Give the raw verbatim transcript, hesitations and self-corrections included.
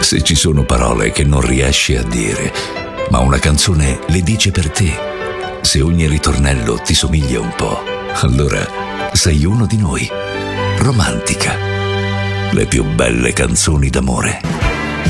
Se ci sono parole che non riesci a dire, ma una canzone le dice per te, se ogni ritornello ti somiglia un po', allora sei uno di noi. Romantica. Le più belle canzoni d'amore.